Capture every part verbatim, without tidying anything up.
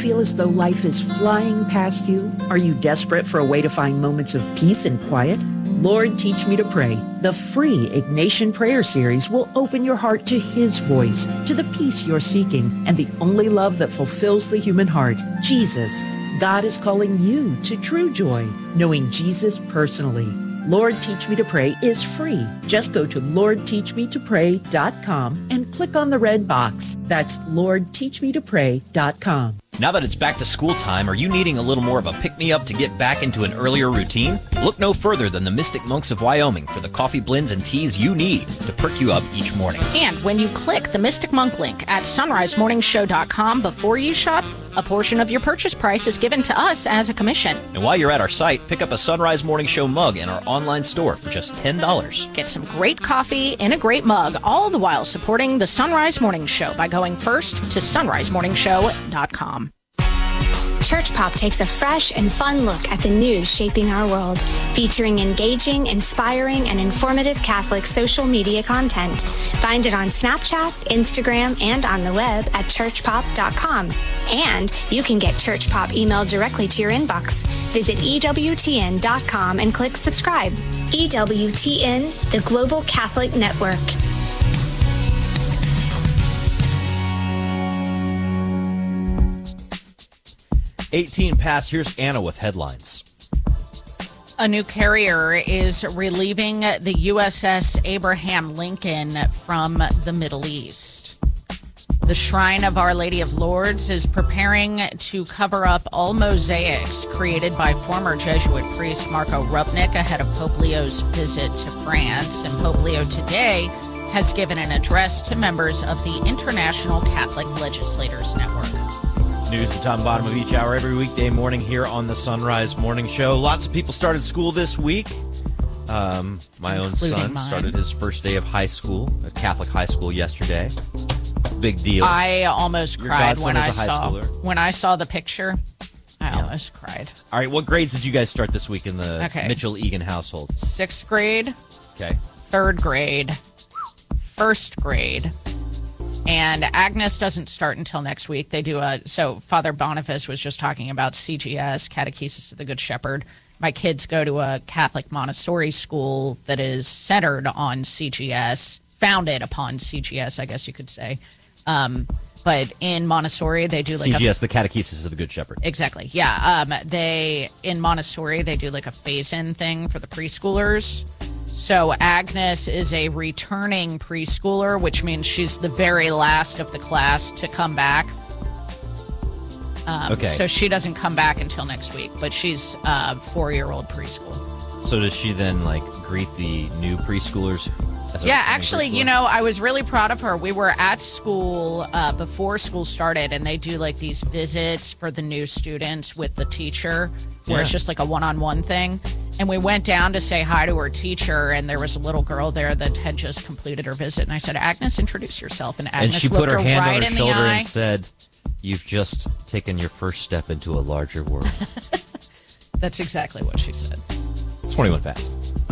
feel as though life is flying past you? Are you desperate for a way to find moments of peace and quiet? Lord, Teach Me to Pray, the free Ignatian prayer series will open your heart to His voice, to the peace you're seeking, and the only love that fulfills the human heart, Jesus. God is calling you to true joy, knowing Jesus personally. Lord, Teach Me to Pray is free. Just go to lord teach me to pray dot com and click on the red box. That's lord teach me to pray dot com. Now that it's back to school time, are you needing a little more of a pick-me-up to get back into an earlier routine? Look no further than the Mystic Monks of Wyoming for the coffee blends and teas you need to perk you up each morning. And when you click the Mystic Monk link at sunrise morning show dot com before you shop, a portion of your purchase price is given to us as a commission. And while you're at our site, pick up a Sunrise Morning Show mug in our online store for just ten dollars. Get some great coffee in a great mug, all the while supporting the Sunrise Morning Show by going first to sunrise morning show dot com. Church Pop takes a fresh and fun look at the news shaping our world, featuring engaging, inspiring, and informative Catholic social media content. Find it on Snapchat, Instagram, and on the web at church pop dot com. And you can get Church Pop emailed directly to your inbox. Visit E W T N dot com and click subscribe. E W T N, the Global Catholic Network. eighteen past. Here's Anna with headlines. A new carrier is relieving the U S S Abraham Lincoln from the Middle East. The Shrine of Our Lady of Lourdes is preparing to cover up all mosaics created by former Jesuit priest Marco Rupnik ahead of Pope Leo's visit to France. And Pope Leo today has given an address to members of the International Catholic Legislators Network. News at the top and bottom of each hour every weekday morning here on the Sunrise Morning Show. Lots of people started school this week. Um, my own Including son mine. started his first day of high school at Catholic high school yesterday. Big deal. I almost Your cried godson when is I a high saw schooler. when I saw the picture. I Yeah. almost cried. All right, what grades did you guys start this week in the Okay. Mitchell-Egan household? Sixth grade, Okay. third grade, first grade, and Agnes doesn't start until next week. They do a so Father Boniface was just talking about C G S, Catechesis of the Good Shepherd. My kids go to a Catholic Montessori school that is centered on C G S, founded upon C G S, I guess you could say. Um, but in Montessori, they do like C G S, a the Catechesis of the Good Shepherd. Exactly. Yeah. Um, they in Montessori they do like a phase-in thing for the preschoolers. So Agnes is a returning preschooler, which means she's the very last of the class to come back. Um, Okay. So she doesn't come back until next week, but she's a four-year-old preschool. So does she then, like, greet the new preschoolers? as a Yeah, returning actually, preschooler? you know, I was really proud of her. We were at school uh, before school started, and they do like these visits for the new students with the teacher, where Yeah. it's just like a one-on-one thing. And we went down to say hi to her teacher, and there was a little girl there that had just completed her visit. And I said, Agnes, introduce yourself. And Agnes And she looked put her hand right on her in shoulder the eye. and said, "You've just taken your first step into a larger world." That's exactly what she said. twenty-one past.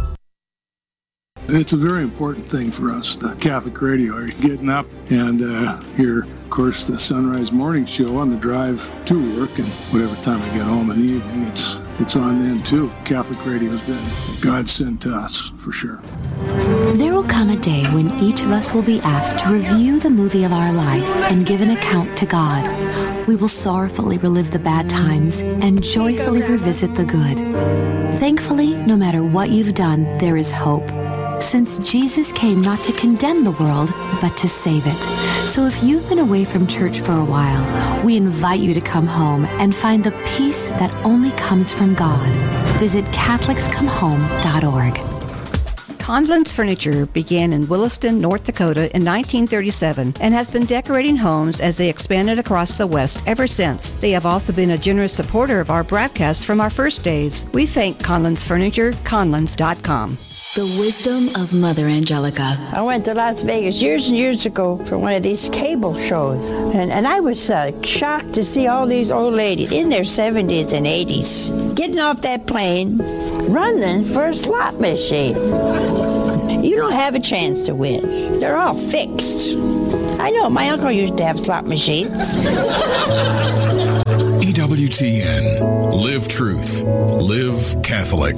It's a very important thing for us, the Catholic Radio. You're getting up and uh, hear, of course, the Sunrise Morning Show on the drive to work, and whatever time I get home in the evening, it's it's on then too. Catholic Radio has been a godsend to us, for sure. There will come a day when each of us will be asked to review the movie of our life and give an account to God. We will sorrowfully relive the bad times and joyfully revisit the good. Thankfully, no matter what you've done, there is hope, since Jesus came not to condemn the world, but to save it. So if you've been away from church for a while, we invite you to come home and find the peace that only comes from God. Visit Catholics Come Home dot org. Conlon's Furniture began in Williston, North Dakota in nineteen thirty-seven and has been decorating homes as they expanded across the West ever since. They have also been a generous supporter of our broadcasts from our first days. We thank Conlon's Furniture, conlons dot com. The wisdom of Mother Angelica. I went to Las Vegas years and years ago for one of these cable shows, and, and I was uh, shocked to see all these old ladies in their seventies and eighties getting off that plane, running for a slot machine. You don't have a chance to win. They're all fixed. I know, my uncle used to have slot machines. W T N. Live truth. Live Catholic.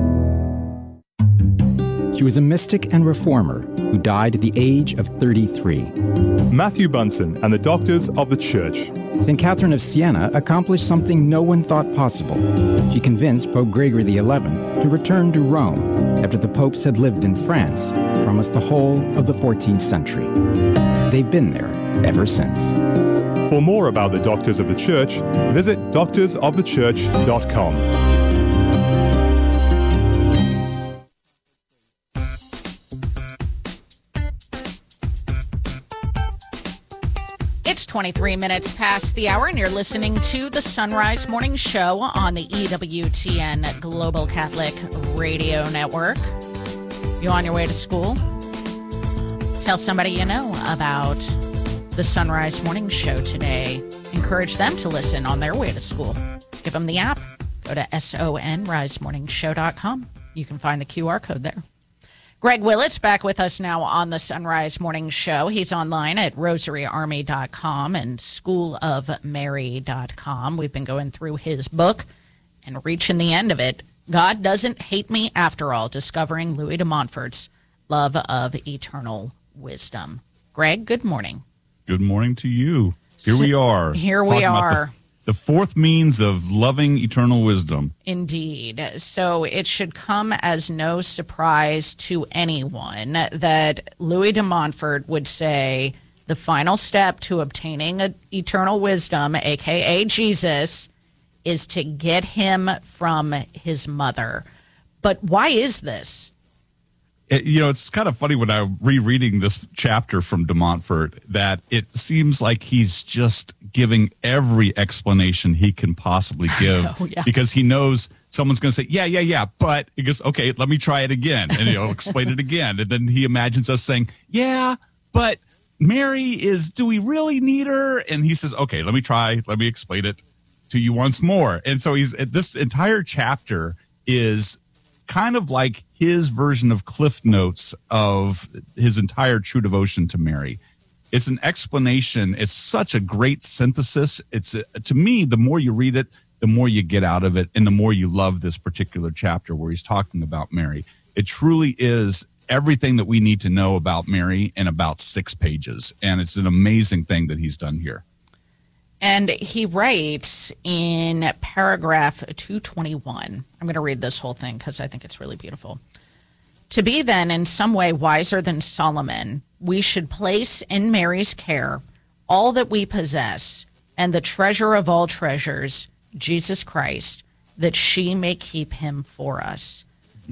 She was a mystic and reformer who died at the age of thirty-three. Matthew Bunson and the Doctors of the Church. Saint Catherine of Siena accomplished something no one thought possible. She convinced Pope Gregory the eleventh to return to Rome after the popes had lived in France for almost the whole of the fourteenth century. They've been there ever since. For more about the Doctors of the Church, visit doctors of the church dot com. It's twenty-three minutes past the hour, and you're listening to the Sunrise Morning Show on the E W T N Global Catholic Radio Network. You on your way to school? Tell somebody you know about the Sunrise Morning Show today. Encourage them to listen on their way to school. Give them the app. Go to sonrise morning show dot com. You can find the Q R code there. Greg Willits back with us now on the Sunrise Morning Show. He's online at rosary army dot com and school of mary dot com. We've been going through his book and reaching the end of it. God Doesn't Hate Me After All, Discovering Louis de Montfort's Love of Eternal Wisdom. Greg, good morning. Good morning to you. Here so, we are. Here we are. The, the fourth means of loving eternal wisdom. Indeed. So it should come as no surprise to anyone that Louis de Montfort would say the final step to obtaining a, eternal wisdom, a k a. Jesus, is to get him from his mother. But why is this? It, you know, it's kind of funny when I'm rereading this chapter from de Montfort that it seems like he's just giving every explanation he can possibly give oh, yeah. because he knows someone's going to say, yeah, yeah, yeah, but he goes, okay, let me try it again. And he'll explain it again. And then he imagines us saying, yeah, but Mary is, do we really need her? And he says, okay, let me try, let me explain it to you once more. And so he's, this entire chapter is kind of like his version of Cliff Notes of his entire true devotion to Mary. It's an explanation. It's such a great synthesis. It's a, to me, the more you read it, the more you get out of it, and the more you love this particular chapter where he's talking about Mary. It truly is everything that we need to know about Mary in about six pages, and it's an amazing thing that he's done here. And he writes in paragraph two twenty-one, I'm going to read this whole thing because I think it's really beautiful. To be then in some way wiser than Solomon, we should place in Mary's care all that we possess and the treasure of all treasures, Jesus Christ, that she may keep him for us.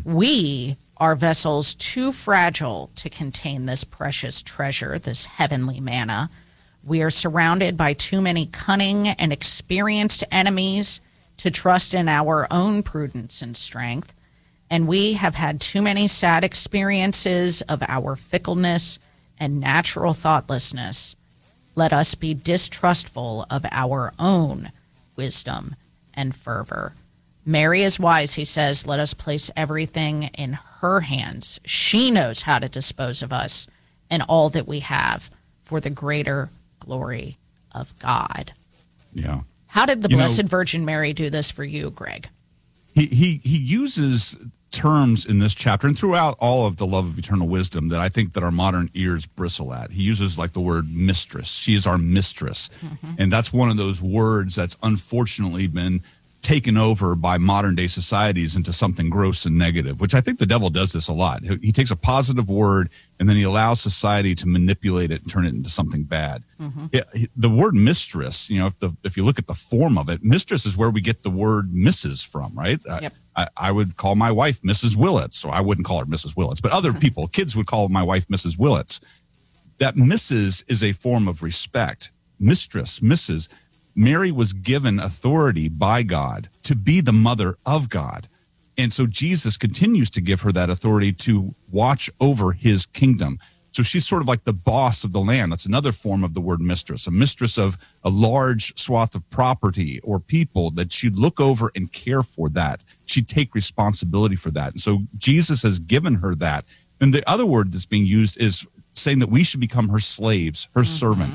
We are vessels too fragile to contain this precious treasure, this heavenly manna. We are surrounded by too many cunning and experienced enemies to trust in our own prudence and strength. And we have had too many sad experiences of our fickleness and natural thoughtlessness. Let us be distrustful of our own wisdom and fervor. Mary is wise, he says. Let us place everything in her hands. She knows how to dispose of us and all that we have for the greater glory of God. Yeah. How did the you Blessed know, Virgin Mary do this for you, Greg? He he he uses terms in this chapter and throughout all of the Love of Eternal Wisdom that I think that our modern ears bristle at. He uses like the word mistress. She is our mistress. Mm-hmm. And that's one of those words that's unfortunately been taken over by modern day societies into something gross and negative, which I think the devil does this a lot. He takes a positive word and then he allows society to manipulate it and turn it into something bad. Mm-hmm. It, the word mistress, you know, if the if you look at the form of it, mistress is where we get the word Missus from, right? Yep. I, I would call my wife Missus Willits, so I wouldn't call her Missus Willits, but other people, kids would call my wife Missus Willits. That Missus is a form of respect. Mistress, Missus Mary was given authority by God to be the mother of God. And so Jesus continues to give her that authority to watch over his kingdom. So she's sort of like the boss of the land. That's another form of the word mistress, a mistress of a large swath of property or people that she'd look over and care for that. She'd take responsibility for that. And so Jesus has given her that. And the other word that's being used is saying that we should become her slaves, her mm-hmm. servants.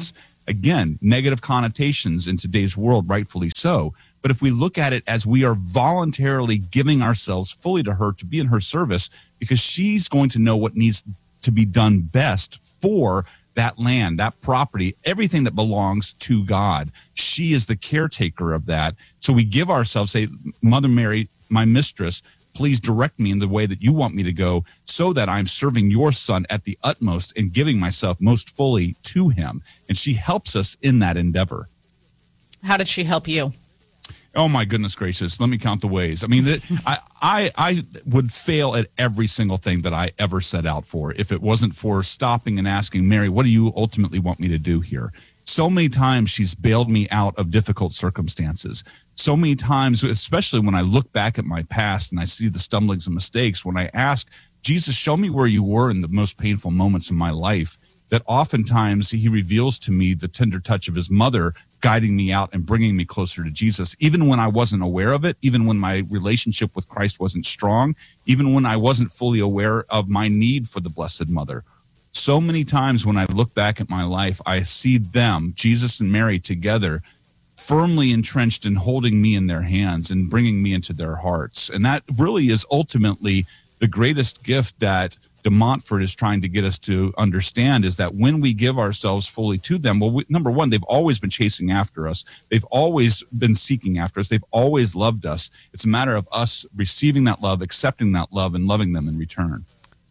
again, negative connotations in today's world, rightfully so. But if we look at it as we are voluntarily giving ourselves fully to her to be in her service, because she's going to know what needs to be done best for that land, that property, everything that belongs to God. She is the caretaker of that. So we give ourselves, say, Mother Mary, my mistress, please direct me in the way that you want me to go so that I'm serving your son at the utmost and giving myself most fully to him. And she helps us in that endeavor. How did she help you? Oh, my goodness gracious. Let me count the ways. I mean, I, I, I would fail at every single thing that I ever set out for if it wasn't for stopping and asking, Mary, what do you ultimately want me to do here? So many times she's bailed me out of difficult circumstances. So many times, especially when I look back at my past and I see the stumblings and mistakes, when I ask, Jesus, show me where you were in the most painful moments of my life, that oftentimes he reveals to me the tender touch of his mother guiding me out and bringing me closer to Jesus, even when I wasn't aware of it, even when my relationship with Christ wasn't strong, even when I wasn't fully aware of my need for the Blessed Mother. So many times when I look back at my life, I see them, Jesus and Mary together, firmly entrenched in holding me in their hands and bringing me into their hearts. And that really is ultimately the greatest gift that De Montfort is trying to get us to understand, is that when we give ourselves fully to them, well, we, number one, they've always been chasing after us. They've always been seeking after us. They've always loved us. It's a matter of us receiving that love, accepting that love, and loving them in return.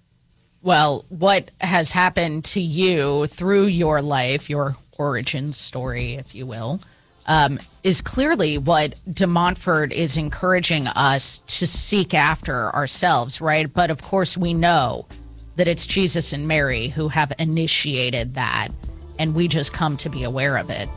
Well, what has happened to you through your life, your origin story, if you will, um, is clearly what De Montfort is encouraging us to seek after ourselves, right? But of course, we know that it's Jesus and Mary who have initiated that, and we just come to be aware of it.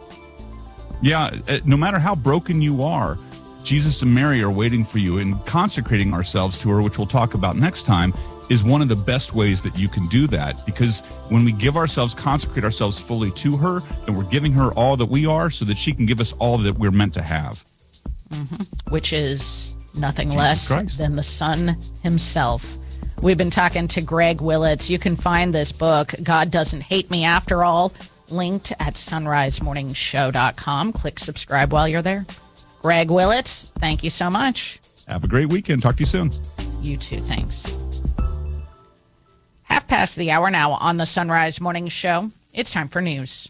Yeah, no matter how broken you are, Jesus and Mary are waiting for you, and consecrating ourselves to her, which we'll talk about next time, is one of the best ways that you can do that, because when we give ourselves, consecrate ourselves fully to her, then we're giving her all that we are so that she can give us all that we're meant to have. Mm-hmm. Which is nothing Jesus less Christ. than the Son himself. We've been talking to Greg Willits. You can find this book, God Doesn't Hate Me After All, linked at sunrise morning show dot com. Click subscribe while you're there. Greg Willits, thank you so much. Have a great weekend. Talk to you soon. You too. Thanks. Half past the hour now on the Sunrise Morning Show. It's time for news.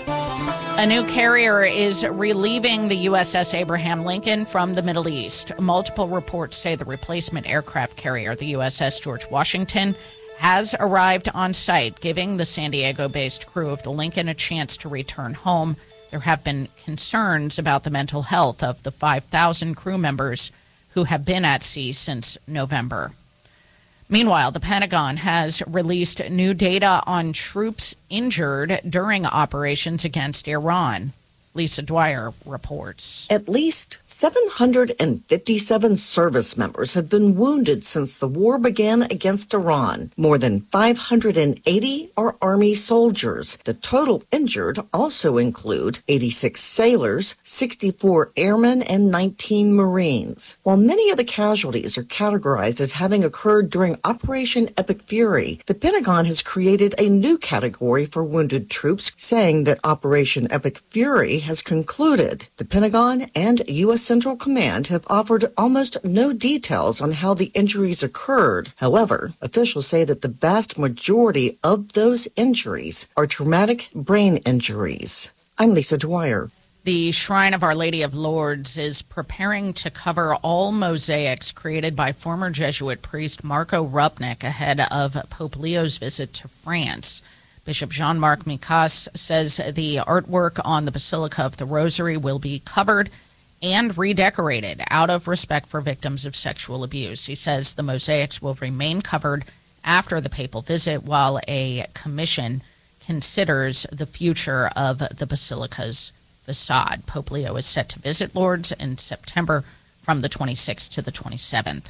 A new carrier is relieving the U S S Abraham Lincoln from the Middle East. Multiple reports say the replacement aircraft carrier, the U S S George Washington, has arrived on site, giving the San Diego-based crew of the Lincoln a chance to return home. There have been concerns about the mental health of the five thousand crew members who have been at sea since November. Meanwhile, the Pentagon has released new data on troops injured during operations against Iran. Lisa Dwyer reports. At least seven hundred fifty-seven service members have been wounded since the war began against Iran. More than five hundred eighty are Army soldiers. The total injured also include eighty-six sailors, sixty-four airmen, and nineteen Marines. While many of the casualties are categorized as having occurred during Operation Epic Fury, the Pentagon has created a new category for wounded troops, saying that Operation Epic Fury has concluded. The Pentagon and U S Central Command have offered almost no details on how the injuries occurred. However, officials say that the vast majority of those injuries are traumatic brain injuries. I'm Lisa Dwyer. The Shrine of Our Lady of Lourdes is preparing to cover all mosaics created by former Jesuit priest Marco Rupnik ahead of Pope Leo's visit to France. Bishop Jean-Marc Micas says the artwork on the Basilica of the Rosary will be covered and redecorated out of respect for victims of sexual abuse. He says the mosaics will remain covered after the papal visit while a commission considers the future of the Basilica's facade. Pope Leo is set to visit Lourdes in September from the twenty-sixth to the twenty-seventh.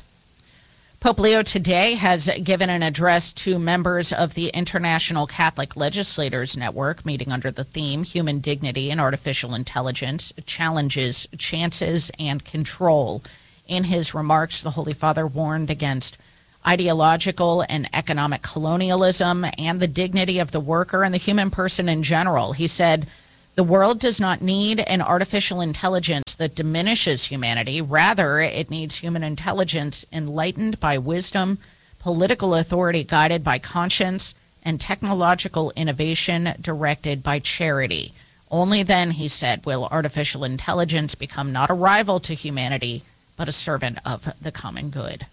Pope Leo today has given an address to members of the International Catholic Legislators Network, meeting under the theme Human Dignity and Artificial Intelligence, Challenges, Chances, and Control. In his remarks, the Holy Father warned against ideological and economic colonialism, and the dignity of the worker and the human person in general. He said, the world does not need an artificial intelligence that diminishes humanity. Rather, it needs human intelligence enlightened by wisdom, political authority guided by conscience, and technological innovation directed by charity. Only then, he said, will artificial intelligence become not a rival to humanity, but a servant of the common good.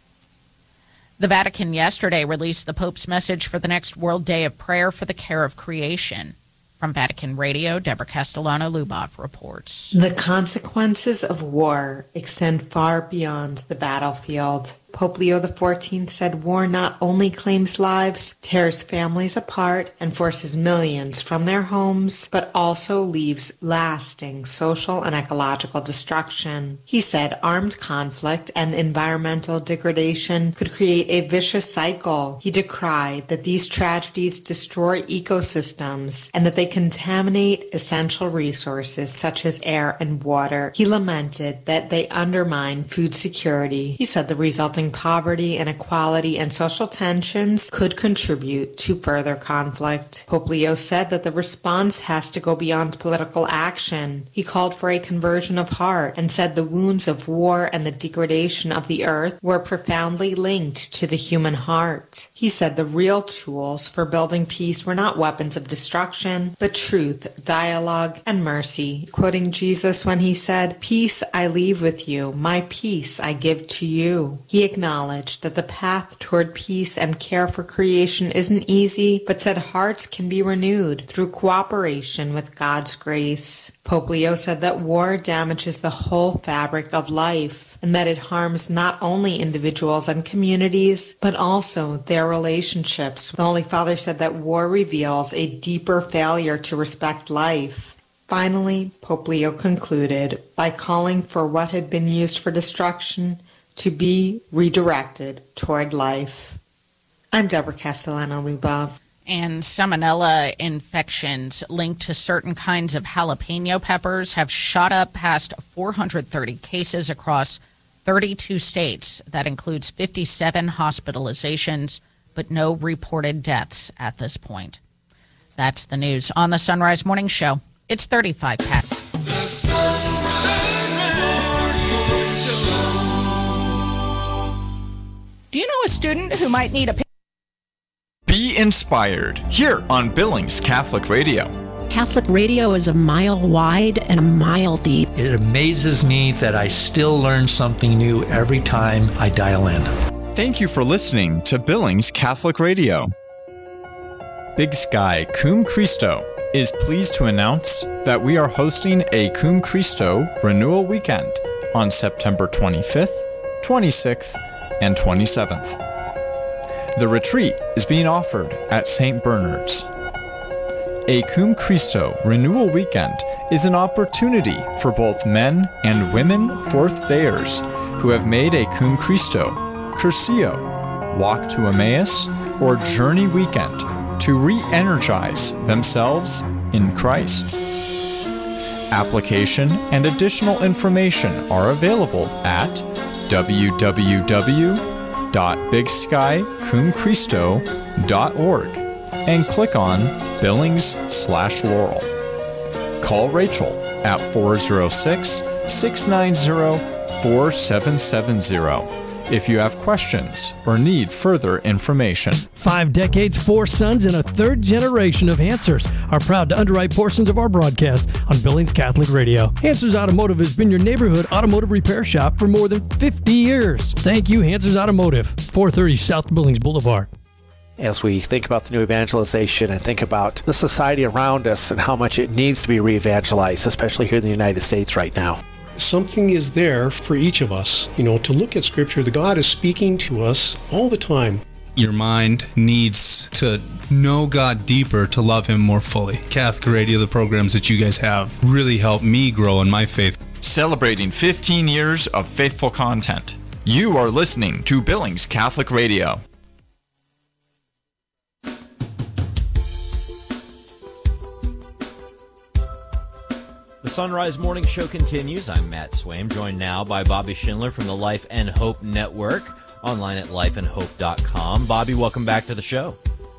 The Vatican yesterday released the Pope's message for the next World Day of Prayer for the Care of Creation. From Vatican Radio, Deborah Castellano-Lubov reports. The consequences of war extend far beyond the battlefield. Pope Leo the fourteenth said war not only claims lives, tears families apart, and forces millions from their homes, but also leaves lasting social and ecological destruction. He said armed conflict and environmental degradation could create a vicious cycle. He decried that these tragedies destroy ecosystems and that they contaminate essential resources such as air and water. He lamented that they undermine food security. He said the resulting poverty, inequality, and social tensions could contribute to further conflict. Pope Leo said that the response has to go beyond political action. He called for a conversion of heart and said the wounds of war and the degradation of the earth were profoundly linked to the human heart. He said the real tools for building peace were not weapons of destruction, but truth, dialogue, and mercy, quoting Jesus when he said, "Peace I leave with you, my peace I give to you." He acknowledged that the path toward peace and care for creation isn't easy, but said hearts can be renewed through cooperation with God's grace. Pope Leo said that war damages the whole fabric of life, and that it harms not only individuals and communities, but also their relationships. The Holy Father said that war reveals a deeper failure to respect life. Finally, Pope Leo concluded by calling for what had been used for destruction to be redirected toward life. I'm Deborah Castellano-Lubov. And salmonella infections linked to certain kinds of jalapeno peppers have shot up past four hundred thirty cases across thirty-two states. That includes fifty-seven hospitalizations, but no reported deaths at this point. That's the news on the Sunrise Morning Show. It's thirty-five past. The Sunrise Morning Show. Do you know a student who might need a... Be inspired here on Billings Catholic Radio. Catholic radio is a mile wide and a mile deep. It amazes me that I still learn something new every time I dial in. Thank you for listening to Billings Catholic Radio. Big Sky Cum Christo is pleased to announce that we are hosting a Cum Christo Renewal Weekend on September twenty-fifth, twenty-sixth, and twenty-seventh. The retreat is being offered at Saint Bernard's. A Cum Christo Renewal Weekend is an opportunity for both men and women fourth-dayers who have made a Cum Christo, Curcio, Walk to Emmaus, or Journey Weekend to re-energize themselves in Christ. Application and additional information are available at w w w dot big sky cum christo dot org and click on Billings slash Laurel. Call Rachel at four oh six, six nine zero, four seven seven zero if you have questions or need further information. Five decades, four sons, and a third generation of Hansers are proud to underwrite portions of our broadcast on Billings Catholic Radio. Hansers Automotive has been your neighborhood automotive repair shop for more than fifty years. Thank you, Hansers Automotive, four thirty South Billings Boulevard. As we think about the new evangelization and think about the society around us and how much it needs to be re-evangelized, especially here in the United States right now. Something is there for each of us, you know, to look at Scripture. The God is speaking to us all the time. Your mind needs to know God deeper to love Him more fully. Catholic Radio, the programs that you guys have, really helped me grow in my faith. Celebrating fifteen years of faithful content. You are listening to Billings Catholic Radio. The Sunrise Morning Show continues. I'm Matt Swaim, joined now by Bobby Schindler from the Life and Hope Network. online at life and hope dot com. Bobby, welcome back to the show.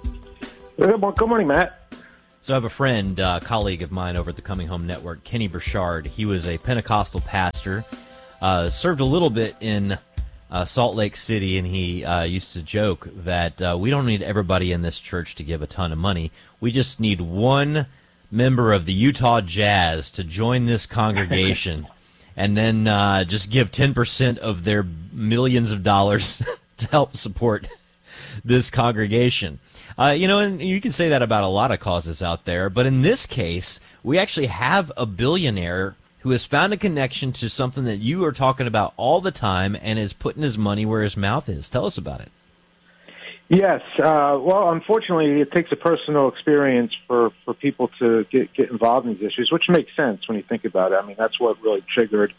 Good morning, Matt. So I have a friend, uh, colleague of mine over at the Coming Home Network, Kenny Burchard. He was a Pentecostal pastor, uh, served a little bit in uh, Salt Lake City, and he uh, used to joke that uh, we don't need everybody in this church to give a ton of money. We just need one member of the Utah Jazz to join this congregation and then uh, just give ten percent of their millions of dollars to help support this congregation. Uh, you know, and you can say that about a lot of causes out there, but in this case, we actually have a billionaire who has found a connection to something that you are talking about all the time and is putting his money where his mouth is. Tell us about it. Yes. Uh, well, unfortunately, it takes a personal experience for, for people to get, get involved in these issues, which makes sense when you think about it. I mean, that's what really triggered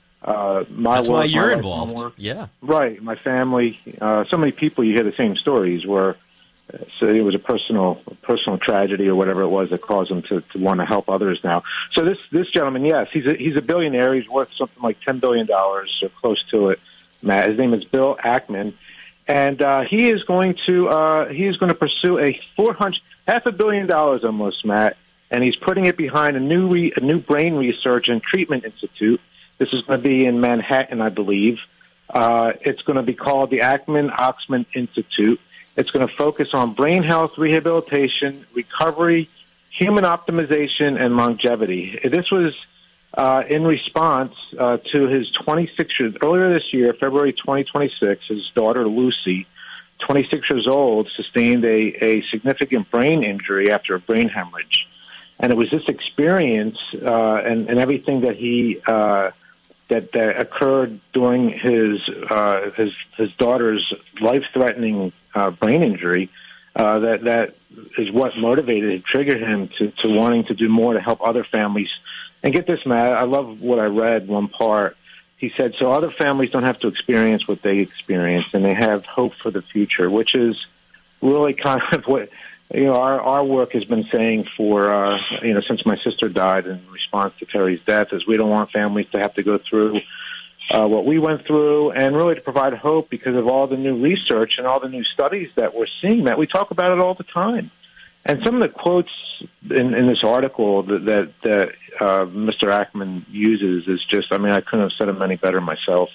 uh, my That's work. why you're my involved. work. Yeah. Right. My family. Uh, so many people, you hear the same stories where so it was a personal personal tragedy or whatever it was that caused him to, to want to help others now. So this this gentleman, yes, he's a, he's a billionaire. He's worth something like ten billion dollars or close to it, Matt. His name is Bill Ackman. And uh, he is going to uh, he is going to pursue a four hundred half a billion dollars almost, Matt, and he's putting it behind a new re, a new brain research and treatment institute. This is going to be in Manhattan, I believe. Uh, it's going to be called the Ackman Oxman Institute. It's going to focus on brain health, rehabilitation, recovery, human optimization, and longevity. This was uh, in response uh, to his twenty-six years earlier this year, February twenty twenty-six. His daughter Lucy, twenty-six years old, sustained a, a significant brain injury after a brain hemorrhage, and it was this experience uh, and, and everything that he uh, that, that occurred during his uh, his his daughter's life-threatening uh, brain injury uh, that that is what motivated, triggered him to, to wanting to do more to help other families. And get this, Matt, I love what I read, one part. He said, so other families don't have to experience what they experienced, and they have hope for the future, which is really kind of what, you know, our, our work has been saying for, uh, you know, since my sister died in response to Terry's death, is we don't want families to have to go through uh, what we went through, and really to provide hope because of all the new research and all the new studies that we're seeing, that we talk about it all the time. And some of the quotes in, in this article that that, that uh, Mister Ackman uses is just, I mean, I couldn't have said them any better myself.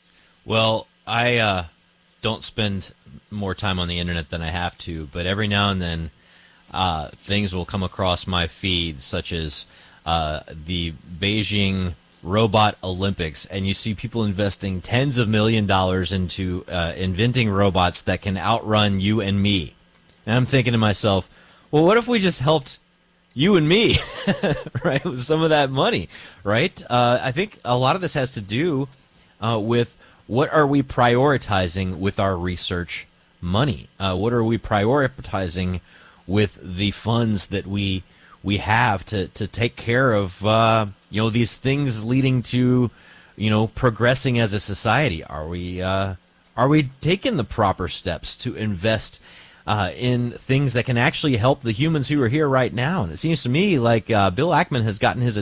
Well, I uh, don't spend more time on the internet than I have to, but every now and then uh, things will come across my feed, such as uh, the Beijing Robot Olympics, and you see people investing tens of million dollars into uh, inventing robots that can outrun you and me. And I'm thinking to myself, well, what if we just helped you and me, right, with some of that money, right? Uh, I think a lot of this has to do uh, with what are we prioritizing with our research money? Uh, what are we prioritizing with the funds that we we have to, to take care of, uh, you know, these things leading to, you know, progressing as a society? Are we uh, are we taking the proper steps to invest Uh, in things that can actually help the humans who are here right now? And it seems to me like uh, Bill Ackman has gotten his,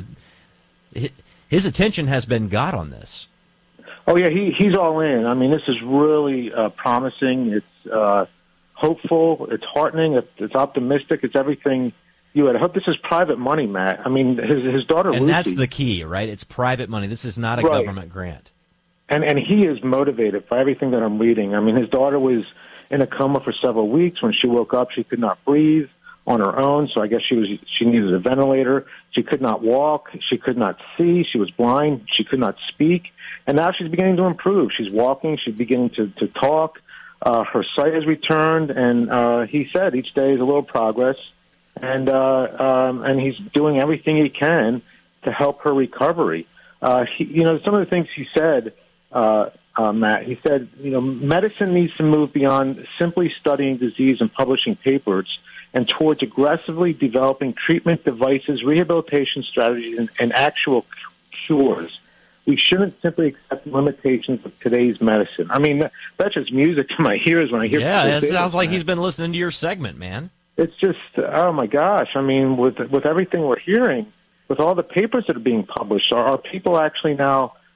his attention has been got on this. Oh, yeah, he, he's all in. I mean, this is really uh, promising. It's uh, hopeful. It's heartening. It's, it's optimistic. It's everything you had. I hope this is private money, Matt. I mean, his, his daughter And Lucy, that's the key, right? It's private money. This is not a Right. government grant. And, and he is motivated by everything that I'm reading. I mean, his daughter was in a coma for several weeks. When she woke up, she could not breathe on her own, so I guess she was she needed a ventilator. She could not walk. She could not see. She was blind. She could not speak. And now she's beginning to improve. She's walking. She's beginning to, to talk. Uh, her sight has returned, and uh, he said each day is a little progress, and uh, um, and he's doing everything he can to help her recovery. Uh, he, you know, some of the things he said, uh, Uh, Matt, he said, you know, medicine needs to move beyond simply studying disease and publishing papers and towards aggressively developing treatment devices, rehabilitation strategies, and, and actual cures. We shouldn't simply accept limitations of today's medicine. I mean, that, that's just music to my ears when I hear Yeah, people it say sounds this, like man. he's been listening to your segment, man. It's just, oh my gosh. I mean, with with everything we're hearing, with all the papers that are being published, are, are people actually now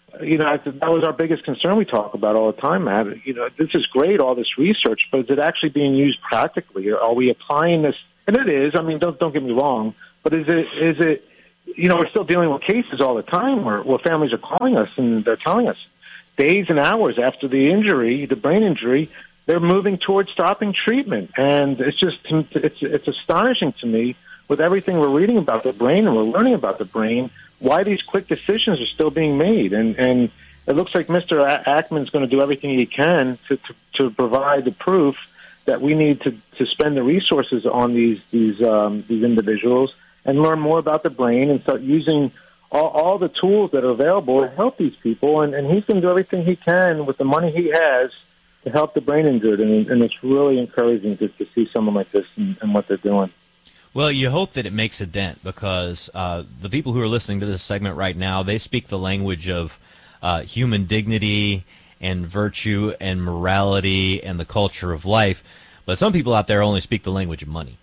you know, that was our biggest concern we talk about all the time, Matt. You know, this is great, all this research, but is it actually being used practically? Are we applying this? And it is. I mean, don't don't get me wrong, but is it is it? You know, we're still dealing with cases all the time where, where families are calling us and they're telling us days and hours after the injury, the brain injury, they're moving towards stopping treatment, and it's just it's it's astonishing to me with everything we're reading about the brain and we're learning about the brain, why these quick decisions are still being made. And, and it looks like Mister Ackman's going to do everything he can to, to, to provide the proof that we need to, to spend the resources on these these um, these individuals and learn more about the brain and start using all, all the tools that are available to help these people. And, and he's going to do everything he can with the money he has to help the brain injured. And, and it's really encouraging to, to see someone like this and, and what they're doing. Well, you hope that it makes a dent because uh, the people who are listening to this segment right now, they speak the language of uh, human dignity and virtue and morality and the culture of life. But some people out there only speak the language of money.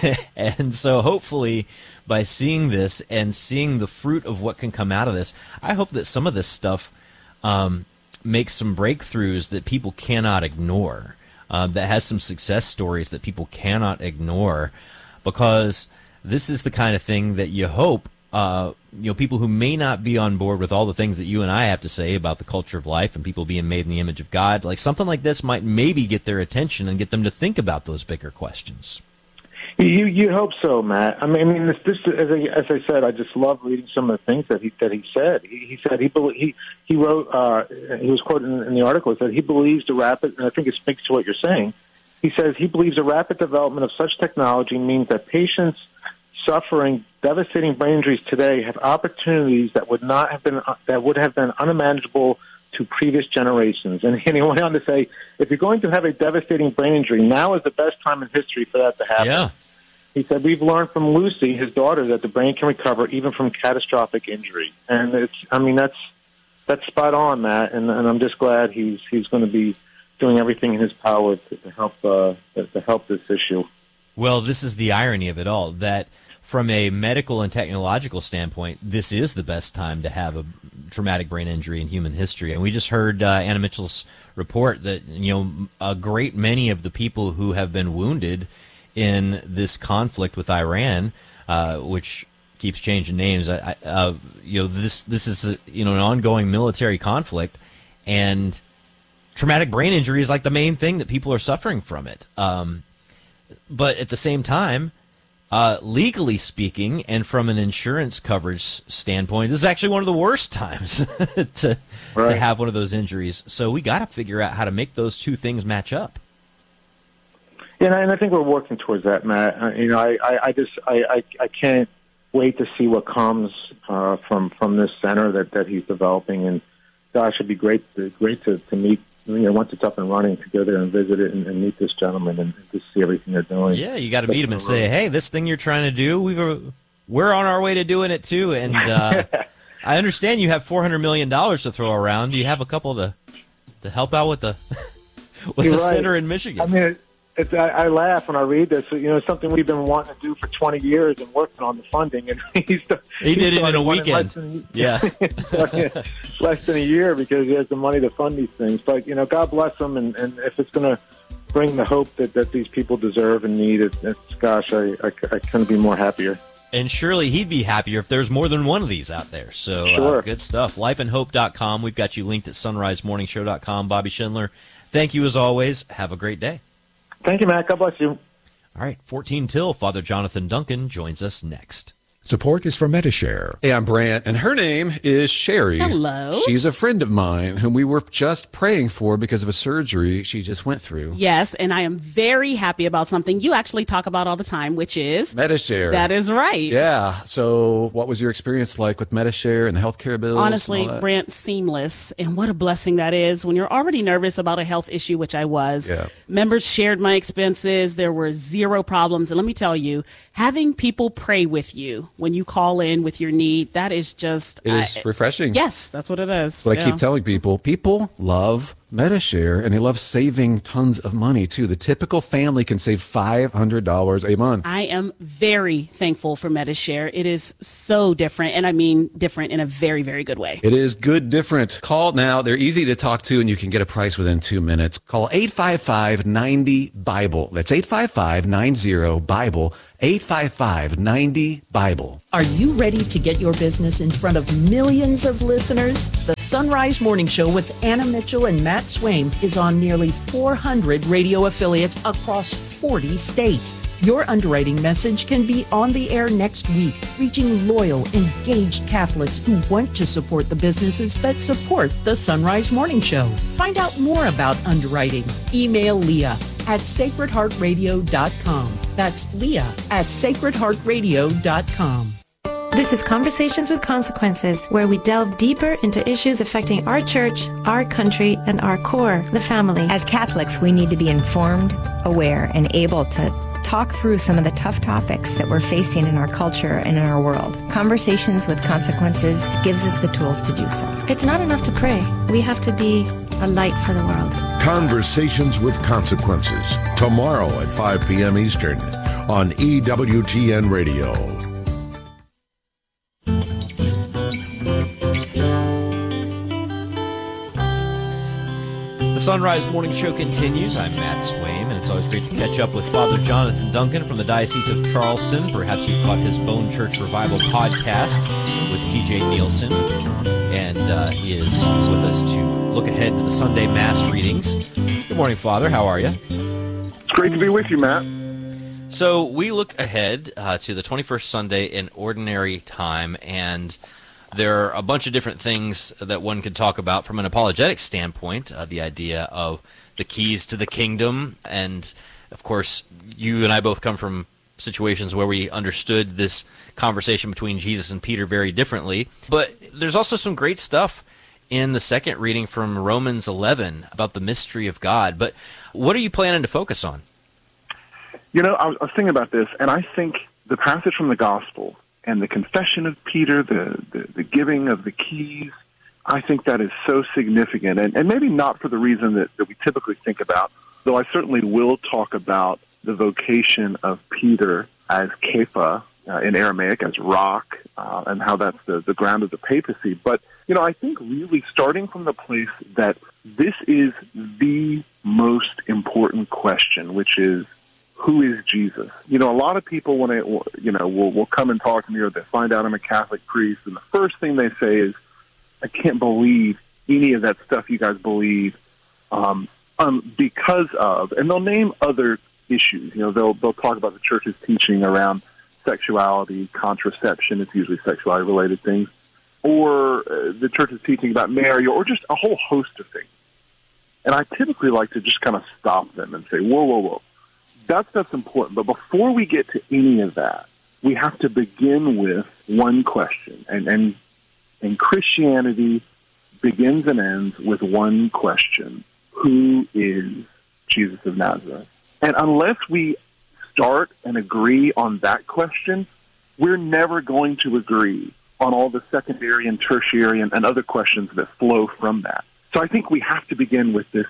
And so hopefully by seeing this and seeing the fruit of what can come out of this, I hope that some of this stuff um, makes some breakthroughs that people cannot ignore, uh, that has some success stories that people cannot ignore. Because this is the kind of thing that you hope, uh, you know, people who may not be on board with all the things that you and I have to say about the culture of life and people being made in the image of God, like something like this might maybe get their attention and get them to think about those bigger questions. You you hope so, Matt. I mean, I mean this, this as, I, as I said, I just love reading some of the things that he that he said. He, he said he he he wrote. Uh, he was quoted in, in the article that he believes the rapid, and I think it speaks to what you're saying. He says he believes the rapid development of such technology means that patients suffering devastating brain injuries today have opportunities that would not have been that would have been unimaginable to previous generations. And, and he went on to say, if you're going to have a devastating brain injury, now is the best time in history for that to happen. Yeah. He said, we've learned from Lucy, his daughter, that the brain can recover even from catastrophic injury. And it's, I mean, that's that's spot on, Matt. And, and I'm just glad he's he's going to be doing everything in his power to, to help uh, to help this issue. Well, this is the irony of it all, that from a medical and technological standpoint, this is the best time to have a traumatic brain injury in human history. And we just heard uh, Anna Mitchell's report that, you know, a great many of the people who have been wounded in this conflict with Iran, uh, which keeps changing names, I, I, uh, you know, this this is a, you know an ongoing military conflict, and traumatic brain injury is like the main thing that people are suffering from it. Um, but at the same time, uh, legally speaking, and from an insurance coverage standpoint, this is actually one of the worst times to right. to have one of those injuries. So we got to figure out how to make those two things match up. Yeah, and I think we're working towards that, Matt. Uh, you know, I, I, I just I, I, I can't wait to see what comes uh, from from this center that, that he's developing. And gosh, it'd be great to, great to, to meet. You know, once it's up and running, to go there and visit it and, and meet this gentleman and, and just see everything they're doing. Yeah, you got to meet him and say, "Hey, this thing you're trying to do, we've uh, we're on our way to doing it too." And uh, I understand you have four hundred million dollars to throw around. Do you have a couple to to help out with the with You're the right. center in Michigan? I mean, it, it's, I, I laugh when I read this. You know, it's something we've been wanting to do for twenty years and working on the funding, and he's he did it in a weekend. Than, yeah, less than a year because he has the money to fund these things. But you know, God bless him, and, and if it's going to bring the hope that, that these people deserve and need, it, it's gosh, I, I, I couldn't be more happier. And surely he'd be happier if there's more than one of these out there. So sure. uh, good stuff. life and hope dot com. We've got you linked at sunrise morning show dot com. Bobby Schindler, thank you as always. Have a great day. Thank you, Matt. God bless you. All right, fourteen till. Father Jonathan Duncan joins us next. Support is for Metashare. Hey, I'm Brant, and her name is Sherry. Hello. She's a friend of mine whom we were just praying for because of a surgery she just went through. Yes, and I am very happy about something you actually talk about all the time, which is Metashare. That is right. Yeah. So what was your experience like with Metashare and the healthcare bills? Honestly, Brant, seamless. And what a blessing that is when you're already nervous about a health issue, which I was. Yeah. Members shared my expenses. There were zero problems. And let me tell you, having people pray with you when you call in with your need, that is just It is I- refreshing. Yes, that's what it is. But I Yeah. keep telling people, people love MetaShare, and they love saving tons of money, too. The typical family can save five hundred dollars a month. I am very thankful for MetaShare. It is so different, and I mean different in a very, very good way. It is good different. Call now. They're easy to talk to, and you can get a price within two minutes. Call eight five five, nine zero, Bible. That's eight five five, nine zero, Bible. eight five five, nine zero, Bible. Are you ready to get your business in front of millions of listeners? The Sunrise Morning Show with Anna Mitchell and Matt Swaim is on nearly four hundred radio affiliates across forty states. Your underwriting message can be on the air next week, reaching loyal, engaged Catholics who want to support the businesses that support the Sunrise Morning Show. Find out more about underwriting. Email Leah at sacred heart radio dot com. That's Leah at sacred heart radio dot com. This is Conversations with Consequences, where we delve deeper into issues affecting our church, our country, and our core, the family. As Catholics, we need to be informed, aware, and able to talk through some of the tough topics that we're facing in our culture and in our world. Conversations with Consequences gives us the tools to do so. It's not enough to pray. We have to be a light for the world. Conversations with Consequences, tomorrow at five p.m. Eastern on E W T N Radio. The Sunrise Morning Show continues. I'm Matt Swaim, and it's always great to catch up with Father Jonathan Duncan from the Diocese of Charleston. Perhaps you've caught his Bone Church Revival podcast with T J Nielsen, and uh, he is with us to look ahead to the Sunday Mass readings. Good morning, Father. How are you? It's great to be with you, Matt. So we look ahead uh, to the twenty-first Sunday in Ordinary Time, and there are a bunch of different things that one could talk about from an apologetic standpoint, uh, the idea of the keys to the kingdom. And, of course, you and I both come from situations where we understood this conversation between Jesus and Peter very differently. But there's also some great stuff in the second reading from Romans eleven about the mystery of God. But what are you planning to focus on? You know, I was, I was thinking about this, and I think the passage from the Gospel and the confession of Peter, the, the, the giving of the keys, I think that is so significant, and, and maybe not for the reason that, that we typically think about, though I certainly will talk about the vocation of Peter as Kepha, uh, in Aramaic, as rock, uh, and how that's the, the ground of the papacy. But, you know, I think really starting from the place that this is the most important question, which is, who is Jesus? You know, a lot of people, when they, you know, will, will come and talk to me, or they find out I'm a Catholic priest, and the first thing they say is, I can't believe any of that stuff you guys believe, um, um, because of, and they'll name other issues. You know, they'll they'll talk about the church's teaching around sexuality, contraception. It's usually sexuality-related things, or uh, the church's teaching about Mary, or just a whole host of things. And I typically like to just kind of stop them and say, whoa, whoa, whoa. That stuff's important, but before we get to any of that, we have to begin with one question. And, and, and Christianity begins and ends with one question. Who is Jesus of Nazareth? And unless we start and agree on that question, we're never going to agree on all the secondary and tertiary and, and other questions that flow from that. So I think we have to begin with this,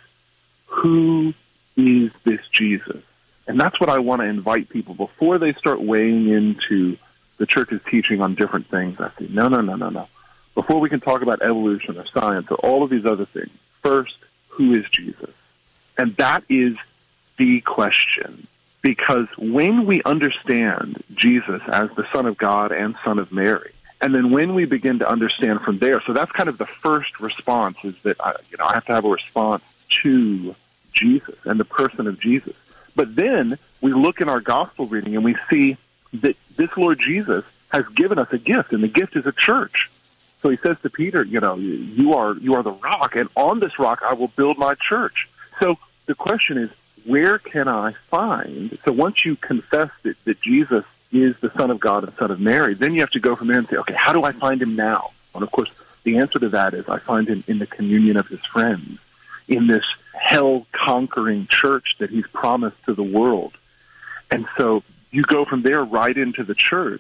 who is this Jesus? And that's what I want to invite people before they start weighing into the church's teaching on different things. I say, no, no, no, no, no. Before we can talk about evolution or science or all of these other things, first, who is Jesus? And that is the question. Because when we understand Jesus as the Son of God and Son of Mary, and then when we begin to understand from there, so that's kind of the first response, is that I, you know, I have to have a response to Jesus and the person of Jesus. But then we look in our gospel reading and we see that this Lord Jesus has given us a gift, and the gift is a church. So he says to Peter, you know, you are you are the rock, and on this rock I will build my church. So the question is, where can I find? So once you confess that, that Jesus is the Son of God and Son of Mary, then you have to go from there and say, okay, how do I find him now? And of course, the answer to that is I find him in the communion of his friends, in this hell-conquering church that he's promised to the world. And so you go from there right into the church,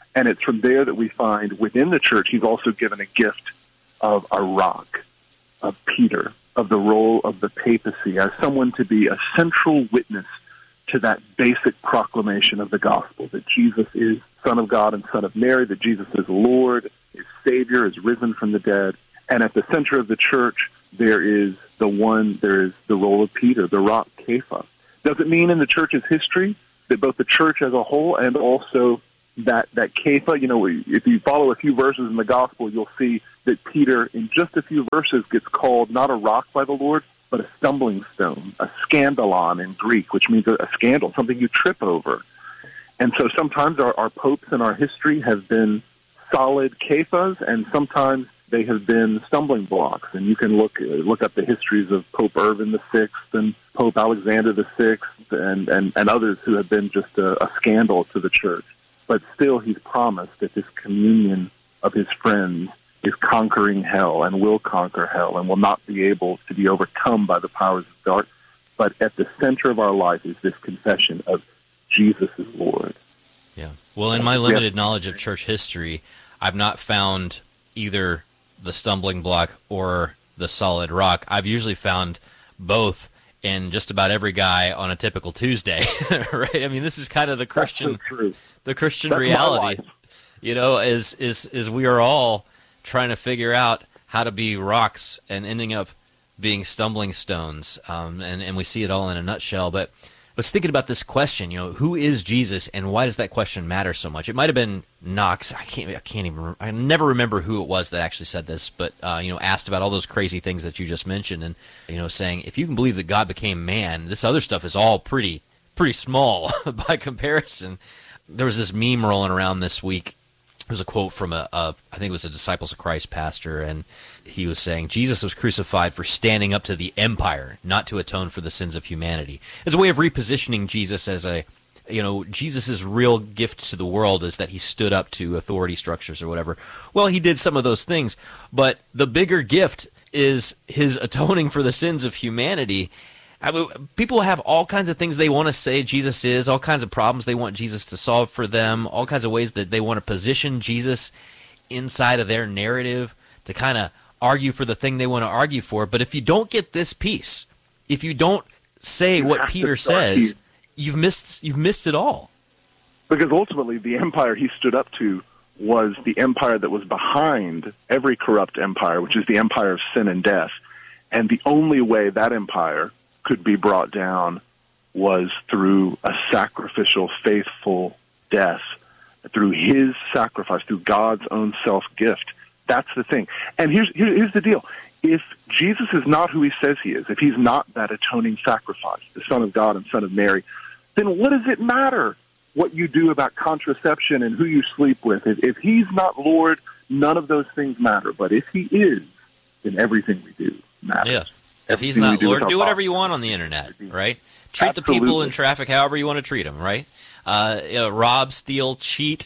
And it's from there that we find within the church, he's also given a gift of a rock, of Peter, of the role of the papacy as someone to be a central witness to that basic proclamation of the gospel, that Jesus is Son of God and Son of Mary, that Jesus is Lord, is Savior, is risen from the dead. And at the center of the church, there is the one, there is the role of Peter, the rock, Kepha. Does it mean in the church's history that both the church as a whole and also that, that Kepha, you know, if you follow a few verses in the gospel, you'll see that Peter, in just a few verses, gets called not a rock by the Lord, but a stumbling stone, a scandalon in Greek, which means a, a scandal, something you trip over. And so sometimes our, our popes in our history have been solid kephas, and sometimes they have been stumbling blocks. And you can look look up the histories of Pope Urban the Sixth and Pope Alexander the Sixth and, and, and others who have been just a, a scandal to the church. But still, he's promised that this communion of his friends is conquering hell and will conquer hell and will not be able to be overcome by the powers of dark. But at the center of our life is this confession of Jesus is Lord. Yeah. Well, in my limited knowledge of church history, I've not found either the stumbling block or the solid rock. I've usually found both in just about every guy on a typical Tuesday, right? I mean, this is kind of the Christian, so the Christian That's reality, you know, is, is, is we are all trying to figure out how to be rocks and ending up being stumbling stones. Um, and, and we see it all in a nutshell. But I was thinking about this question, you know, who is Jesus and why does that question matter so much? It might have been Knox. I can't, I can't even, I never remember who it was that actually said this, but, uh, you know, asked about all those crazy things that you just mentioned and, you know, saying, if you can believe that God became man, this other stuff is all pretty, pretty small by comparison. There was this meme rolling around this week. There was a quote from a, a, I think it was a Disciples of Christ pastor, and he was saying, Jesus was crucified for standing up to the empire, not to atone for the sins of humanity. As a way of repositioning Jesus as a, you know, Jesus' real gift to the world is that he stood up to authority structures or whatever. Well, he did some of those things, but the bigger gift is his atoning for the sins of humanity. I mean, people have all kinds of things they want to say Jesus is, all kinds of problems they want Jesus to solve for them, all kinds of ways that they want to position Jesus inside of their narrative to kind of argue for the thing they want to argue for. But if you don't get this piece, if you don't say You what have to Peter start says, here. you've missed you've missed it all. Because ultimately, the empire he stood up to was the empire that was behind every corrupt empire, which is the empire of sin and death. And the only way that empire could be brought down was through a sacrificial, faithful death, through his sacrifice, through God's own self-gift. That's the thing. And here's, here, here's the deal. If Jesus is not who he says he is, if he's not that atoning sacrifice, the Son of God and Son of Mary, then what does it matter what you do about contraception and who you sleep with? If, if he's not Lord, none of those things matter. But if he is, then everything we do matters. Yeah. If he's Everything we not do Lord, with do our whatever bodies. you want on the internet, right? Treat the Absolutely. people in traffic however you want to treat them, right? Uh, you know, rob, steal, cheat,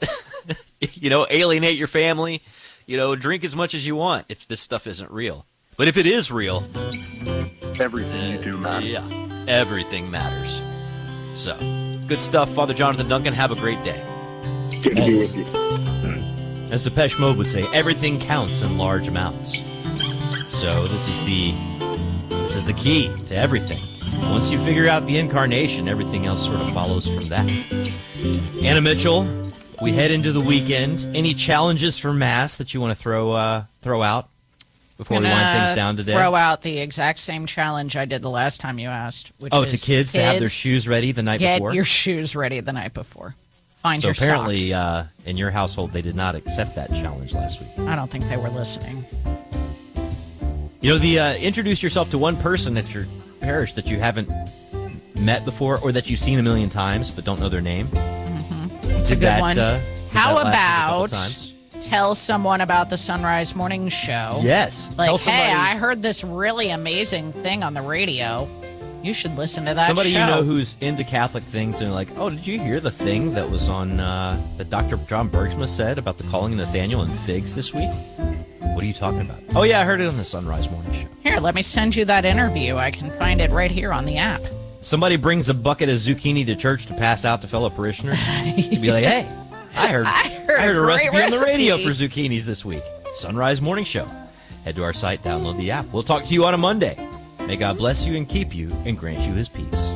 you know, alienate your family, you know, drink as much as you want if this stuff isn't real. But if it is real, everything you do matters. Yeah, everything matters. So, good stuff, Father Jonathan Duncan. Have a great day. Good to be with you. As Depeche Mode would say, everything counts in large amounts. So this is the this is the key to everything. Once you figure out the incarnation, everything else sort of follows from that. Anna Mitchell, we head into the weekend. Any challenges for Mass that you want to throw uh, throw out before we wind things down today? Throw out the exact same challenge I did the last time you asked. Which oh, is to kids, to have their shoes ready the night get before? Get your shoes ready the night before. Find so your apparently, socks. uh, in your household, they did not accept that challenge last week. I don't think they were listening. You know, the uh, introduce yourself to one person at your parish that you haven't met before or that you've seen a million times but don't know their name. Mm-hmm. It's a Did good that, one. Uh, How that last a couple about times? tell someone about the Sunrise Morning Show? Yes. Like, Tell hey, somebody- I heard this really amazing thing on the radio. You should listen to that Somebody show. you know who's into Catholic things and like, oh, did you hear the thing that was on uh, that Doctor John Bergsma said about the calling of Nathaniel and figs this week? What are you talking about? Oh, yeah, I heard it on the Sunrise Morning Show. Here, let me send you that interview. I can find it right here on the app. Somebody brings a bucket of zucchini to church to pass out to fellow parishioners. You'd be like, hey, I heard, I I heard a Great recipe, on the radio recipe. for zucchinis this week. Sunrise Morning Show. Head to our site, download the app. We'll talk to you on a Monday. May God bless you and keep you and grant you his peace.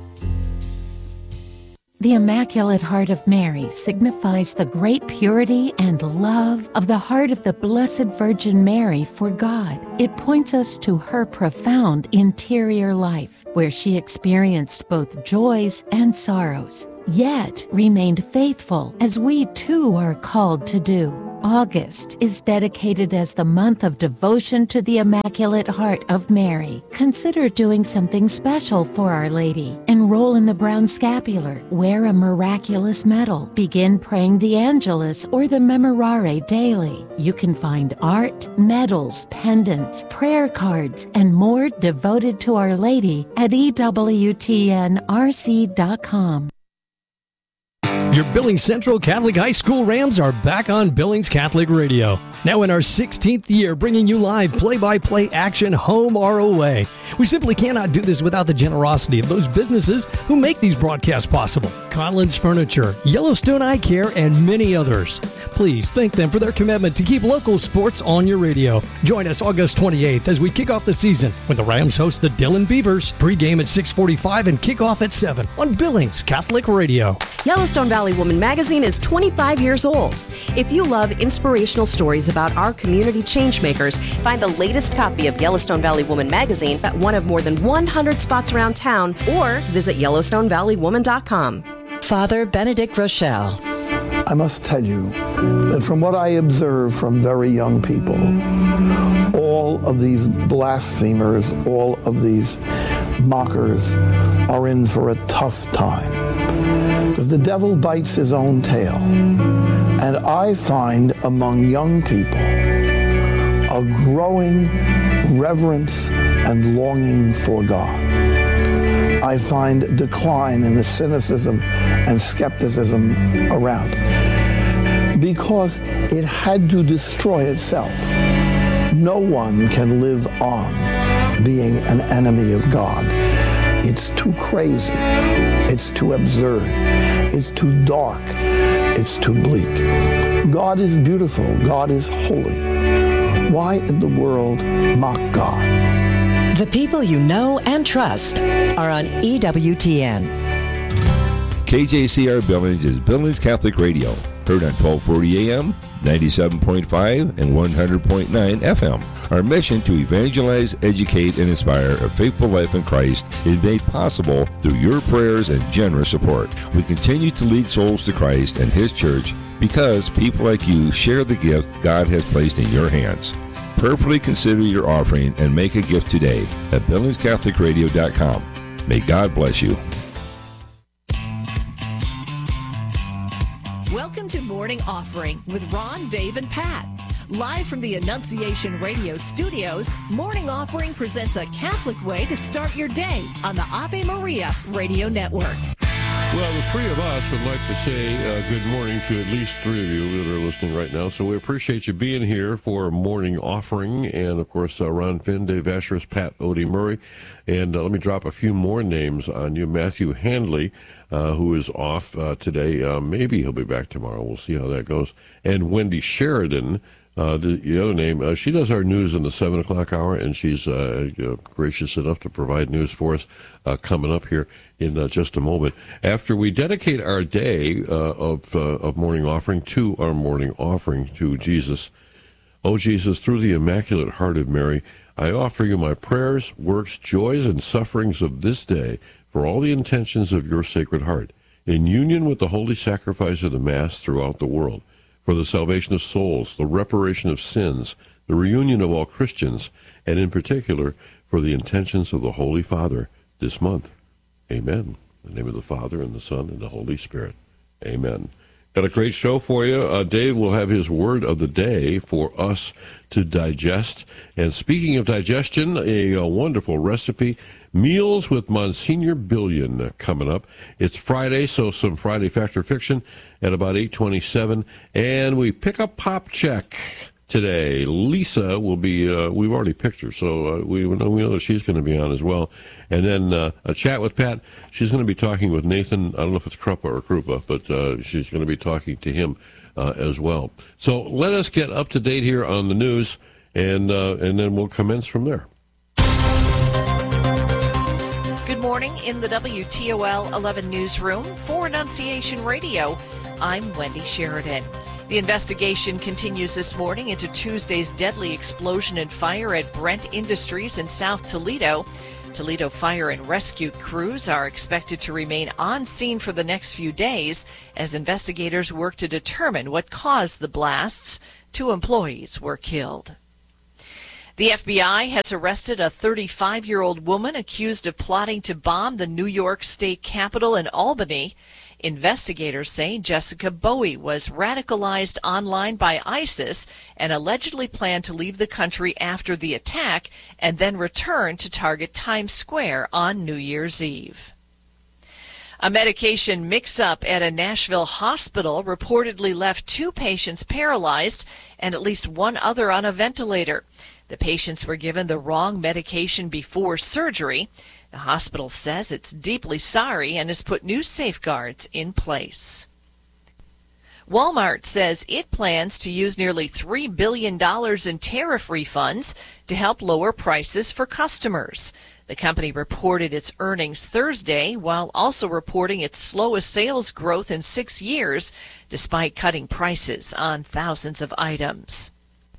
The Immaculate Heart of Mary signifies the great purity and love of the heart of the Blessed Virgin Mary for God. It points us to her profound interior life, where she experienced both joys and sorrows, yet remained faithful, as we too are called to do. August is dedicated as the month of devotion to the Immaculate Heart of Mary. Consider doing something special for Our Lady. Enroll in the Brown Scapular, wear a miraculous medal, begin praying the Angelus or the Memorare daily. You can find art, medals, pendants, prayer cards, and more devoted to Our Lady at E W T N R C dot com. Your Billings Central Catholic High School Rams are back on Billings Catholic Radio. Now in our sixteenth year, bringing you live play-by-play action home or away. We simply cannot do this without the generosity of those businesses who make these broadcasts possible. Collins Furniture, Yellowstone Eye Care, and many others. Please thank them for their commitment to keep local sports on your radio. Join us August twenty-eighth as we kick off the season when the Rams host the Dillon Beavers. Pre-game at six forty-five and kickoff at seven on Billings Catholic Radio. Yellowstone Valley Woman Magazine is twenty-five years old. If you love inspirational stories about our community changemakers, find the latest copy of Yellowstone Valley Woman Magazine at one of more than one hundred spots around town or visit yellowstone valley woman dot com. Father Benedict Rochelle. I must tell you that from what I observe from very young people, all of these blasphemers, all of these mockers are in for a tough time. Because the devil bites his own tail. And I find among young people a growing reverence and longing for God. I find a decline in the cynicism and skepticism around. Because it had to destroy itself. No one can live on being an enemy of God. It's too crazy. It's too absurd. It's too dark. It's too bleak. God is beautiful. God is holy. Why in the world mock God? The people you know and trust are on E W T N. K J C R Billings is Billings Catholic Radio. Heard on twelve forty A M, ninety-seven point five, and one hundred point nine F M. Our mission to evangelize, educate, and inspire a faithful life in Christ is made possible through your prayers and generous support. We continue to lead souls to Christ and His church because people like you share the gift God has placed in your hands. Prayerfully consider your offering and make a gift today at billings catholic radio dot com. May God bless you. Welcome to Morning Offering with Ron, Dave, and Pat. Live from the Annunciation Radio studios, Morning Offering presents a Catholic way to start your day on the Ave Maria Radio Network. Well, the three of us would like to say uh, good morning to at least three of you that are listening right now. So we appreciate you being here for Morning Offering. And, of course, uh, Ron Finn, Dave Asheris, Pat Odie Murray. And uh, let me drop a few more names on you. Matthew Handley, uh, who is off uh, today. Uh, maybe he'll be back tomorrow. We'll see how that goes. And Wendy Sheridan, Uh, the, the other name, uh, she does our news in the seven o'clock hour, and she's uh, uh, gracious enough to provide news for us uh, coming up here in uh, just a moment. After we dedicate our day uh, of, uh, of morning offering to our morning offering to Jesus, oh Jesus, through the Immaculate Heart of Mary, I offer you my prayers, works, joys, and sufferings of this day for all the intentions of your Sacred Heart, in union with the holy sacrifice of the Mass throughout the world, for the salvation of souls, the reparation of sins, the reunion of all Christians, and in particular, for the intentions of the Holy Father this month. Amen. In the name of the Father, and the Son, and the Holy Spirit. Amen. Got a great show for you. Uh, Dave will have his word of the day for us to digest. And speaking of digestion, a, a wonderful recipe, Meals with Monsignor Billion, uh, coming up. It's Friday, so some Friday Fact or Fiction at about eight twenty-seven. And we pick up Pop Check today. Lisa will be, uh, we've already picked her, so uh, we know we know that she's going to be on as well. And then uh, a chat with Pat. She's going to be talking with Nathan. I don't know if it's Krupa or Krupa, but uh, she's going to be talking to him uh, as well. So let us get up to date here on the news, and uh, and then we'll commence from there. Good morning in the W T O L eleven newsroom for Annunciation Radio. I'm Wendy Sheridan. The investigation continues this morning into Tuesday's deadly explosion and fire at Brent Industries in South Toledo. Toledo fire and rescue crews are expected to remain on scene for the next few days as investigators work to determine what caused the blasts. Two employees were killed. The F B I has arrested a thirty-five-year-old woman accused of plotting to bomb the New York State Capitol in Albany. Investigators say Jessica Bowie was radicalized online by ISIS and allegedly planned to leave the country after the attack and then return to target Times Square on New Year's Eve. A medication mix-up at a Nashville hospital reportedly left two patients paralyzed and at least one other on a ventilator. The patients were given the wrong medication before surgery. The hospital says it's deeply sorry and has put new safeguards in place. Walmart says it plans to use nearly three billion dollars in tariff refunds to help lower prices for customers. The company reported its earnings Thursday while also reporting its slowest sales growth in six years, despite cutting prices on thousands of items.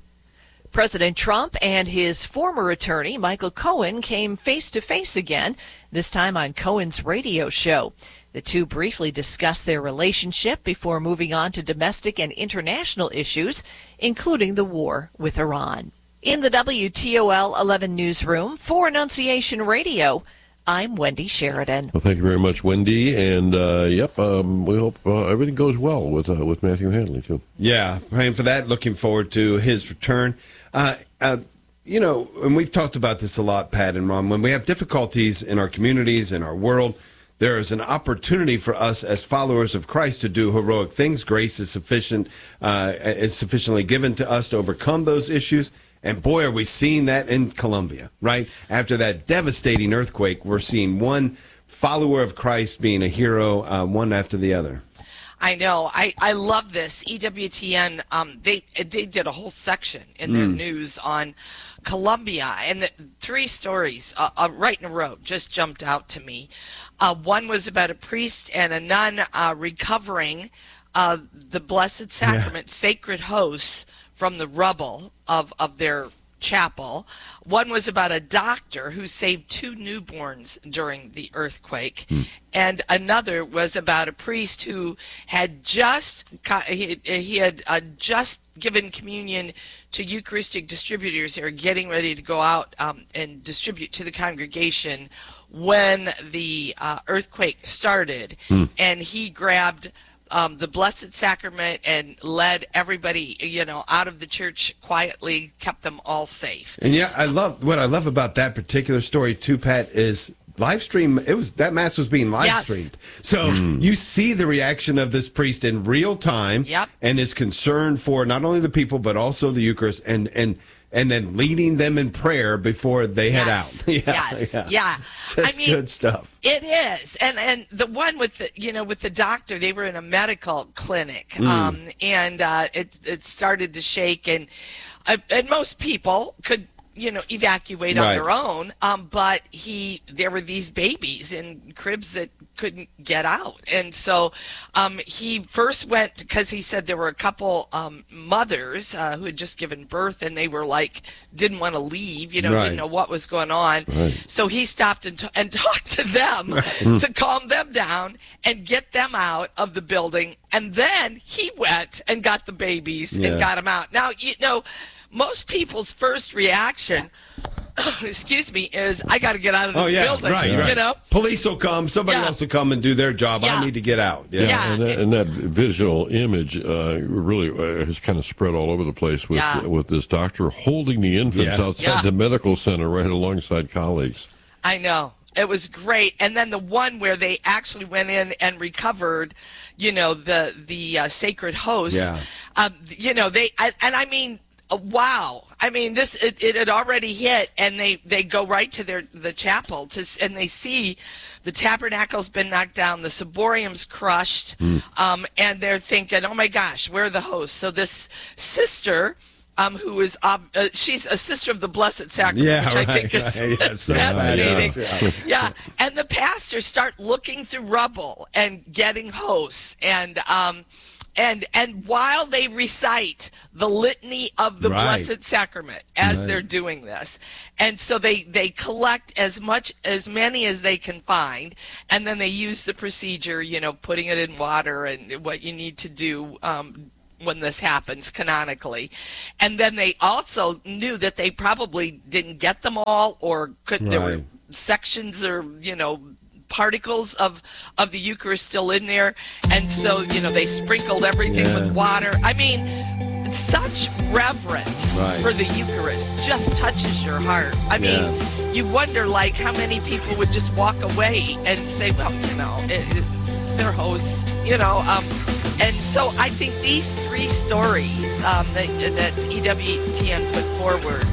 President Trump and his former attorney, Michael Cohen, came face-to-face again, this time on Cohen's radio show. The two briefly discussed their relationship before moving on to domestic and international issues, including the war with Iran. In the W T O L eleven newsroom for Annunciation Radio, I'm Wendy Sheridan. Well, thank you very much, Wendy. And, uh, yep, um, we hope uh, everything goes well with uh, with Matthew Handley, too. Yeah, praying for that. Looking forward to his return. Uh, uh, you know, and we've talked about this a lot, Pat and Ron, when we have difficulties in our communities, in our world, there is an opportunity for us as followers of Christ to do heroic things. Grace is sufficient, uh, is sufficiently given to us to overcome those issues. And boy, are we seeing that in Colombia, right? After that devastating earthquake, we're seeing one follower of Christ being a hero, uh, one after the other. I know. I, I love this. E W T N, um, they they did a whole section in their mm. news on Colombia, and the three stories uh, uh, right in a row just jumped out to me. Uh, one was about a priest and a nun uh, recovering uh, the Blessed Sacrament, yeah. sacred hosts, from the rubble of, of their chapel. One was about a doctor who saved two newborns during the earthquake. Mm. And another was about a priest who had just he, he had uh, just given communion to Eucharistic distributors who are getting ready to go out um, and distribute to the congregation when the uh, earthquake started. Mm. And he grabbed Um, the Blessed Sacrament and led everybody, you know, out of the church quietly, kept them all safe. And yeah, I love what I love about that particular story too, Pat, is live stream. It was that mass was being live yes. streamed, so mm. you see the reaction of this priest in real time, yep. and his concern for not only the people but also the Eucharist, and and. And then leading them in prayer before they head yes. out. yeah, yes, yeah. yeah. Just I mean, good stuff. It is, and and the one with the you know with the doctor, they were in a medical clinic, Mm. um, and uh, it it started to shake, and uh, and most people could you know evacuate on Right. their own, um, but he there were these babies in cribs that couldn't get out, and so um, he first went because he said there were a couple um, mothers uh, who had just given birth, and they were like didn't want to leave, you know, Right. didn't know what was going on, Right. so he stopped and, t- and talked to them Right. to calm them down and get them out of the building, and then he went and got the babies Yeah. and got them out. Now you know, most people's first reaction. excuse me, is I got to get out of this Oh yeah, building. right, right. You know, police will come. Somebody Yeah. else will come and do their job. Yeah. I need to get out. Yeah, Yeah. And, that, and that visual image uh, really uh, has kind of spread all over the place with Yeah. with this doctor holding the infants Yeah. outside Yeah. the medical center right alongside colleagues. I know. It was great. And then the one where they actually went in and recovered, you know, the the uh, sacred host. Yeah. Um, you know, they I, and I mean, uh, wow. I mean, this it, it had already hit, and they, they go right to their the chapel to and they see the tabernacle's been knocked down, the ciborium's crushed, mm. um, and they're thinking, oh my gosh, where are the hosts? So this sister. Um, who is uh, uh, she's a sister of the Blessed Sacrament, yeah, which right, I think is, right, is yes, fascinating. yeah. yeah, and the pastors start looking through rubble and getting hosts, and um, and and while they recite the litany of the right. Blessed Sacrament as right. they're doing this, and so they they collect as much as many as they can find, and then they use the procedure, you know, putting it in water and what you need to do. Um, when this happens canonically. And then they also knew that they probably didn't get them all, or could right. there were sections or, you know, particles of of the Eucharist still in there, and so, you know, they sprinkled everything yeah. with water. I mean, such reverence right. for the Eucharist just touches your heart. I mean, yeah. you wonder, like, how many people would just walk away and say, well, you know, it, it, they're hosts, you know, um, and so I think these three stories um, that, that E W T N put forward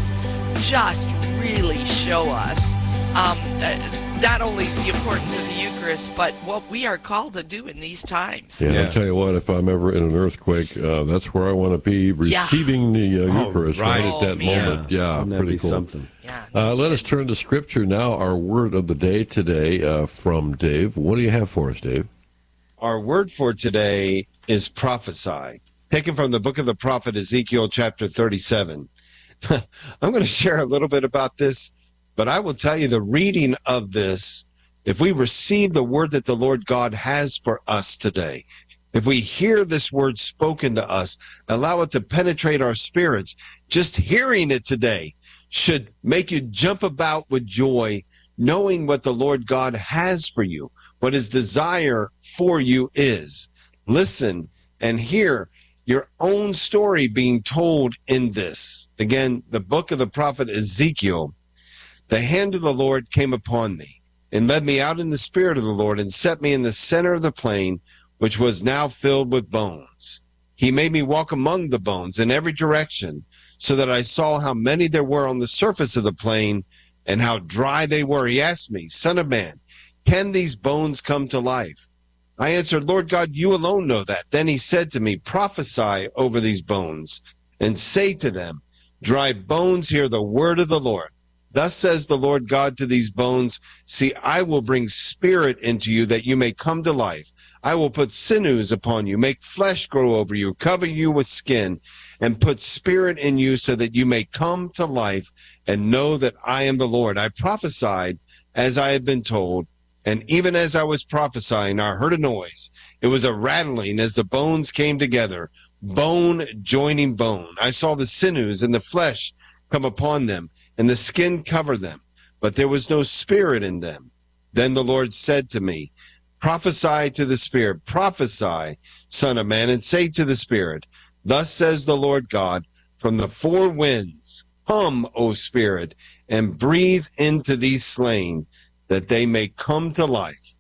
just really show us um, uh, not only the importance of the Eucharist, but what we are called to do in these times. Yeah, yeah. I'll tell you what, if I'm ever in an earthquake, uh, that's where I want to be, receiving yeah. the uh, oh, Eucharist right, right at that oh, moment. Yeah, Wouldn't pretty that be cool. Something? Yeah. Uh, let us turn to Scripture now. Our word of the day today uh, from Dave. What do you have for us, Dave? Our word for today is prophesy, taken from the book of the prophet Ezekiel, chapter thirty-seven. I'm going to share a little bit about this, but I will tell you the reading of this, if we receive the word that the Lord God has for us today, if we hear this word spoken to us, allow it to penetrate our spirits, just hearing it today should make you jump about with joy, knowing what the Lord God has for you, what his desire for you is. Listen and hear your own story being told in this. Again, the book of the prophet Ezekiel. The hand of the Lord came upon me and led me out in the spirit of the Lord and set me in the center of the plain, which was now filled with bones. He made me walk among the bones in every direction, so that I saw how many there were on the surface of the plain and how dry they were. He asked me, Son of man, can these bones come to life? I answered, Lord God, you alone know that. Then he said to me, prophesy over these bones and say to them, dry bones, hear the word of the Lord. Thus says the Lord God to these bones, see, I will bring spirit into you that you may come to life. I will put sinews upon you, make flesh grow over you, cover you with skin, and put spirit in you so that you may come to life and know that I am the Lord. I prophesied as I had been told, and even as I was prophesying, I heard a noise. It was a rattling as the bones came together, bone joining bone. I saw the sinews and the flesh come upon them, and the skin cover them, but there was no spirit in them. Then the Lord said to me, prophesy to the spirit, prophesy, son of man, and say to the spirit, thus says the Lord God, from the four winds, come, O spirit, and breathe into these slain, that they may come to life.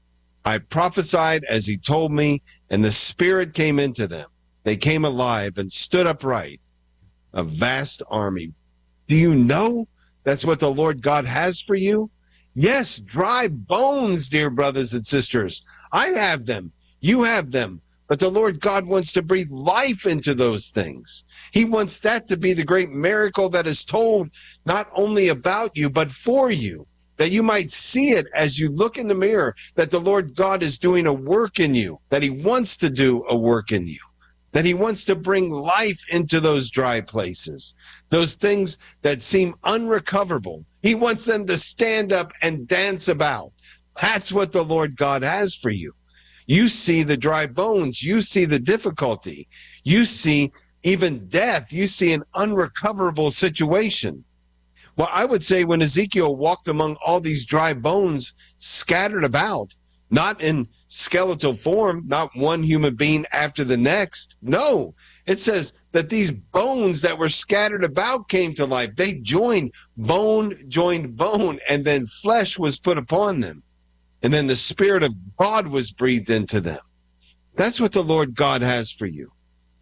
I prophesied as he told me, and the spirit came into them. They came alive and stood upright, a vast army. Do you know that's what the Lord God has for you? Yes, dry bones, dear brothers and sisters. I have them. You have them. But the Lord God wants to breathe life into those things. He wants that to be the great miracle that is told not only about you, but for you, that you might see it as you look in the mirror, that the Lord God is doing a work in you, that he wants to do a work in you, that he wants to bring life into those dry places, those things that seem unrecoverable. He wants them to stand up and dance about. That's what the Lord God has for you. You see the dry bones. You see the difficulty. You see even death. You see an unrecoverable situation. Well, I would say when Ezekiel walked among all these dry bones scattered about, not in skeletal form, not one human being after the next. No, it says that these bones that were scattered about came to life. They joined, bone joined bone, and then flesh was put upon them. And then the Spirit of God was breathed into them. That's what the Lord God has for you.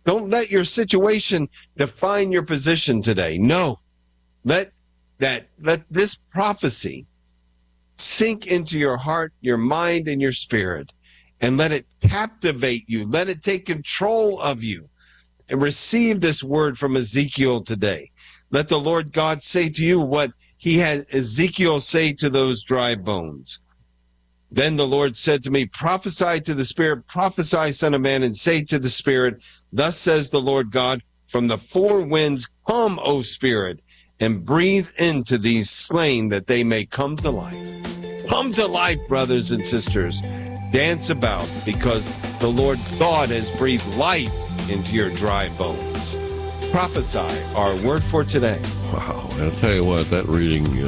Don't let your situation define your position today. No. Let that let this prophecy sink into your heart, your mind, and your spirit, and let it captivate you. Let it take control of you. And receive this word from Ezekiel today. Let the Lord God say to you what he had Ezekiel say to those dry bones. Then the Lord said to me, prophesy to the Spirit, prophesy, Son of Man, and say to the Spirit, thus says the Lord God, from the four winds come, O Spirit, and breathe into these slain that they may come to life. Come to life, brothers and sisters. Dance about, because the Lord God has breathed life into your dry bones. Prophesy, our word for today. Wow. I'll tell you what, that reading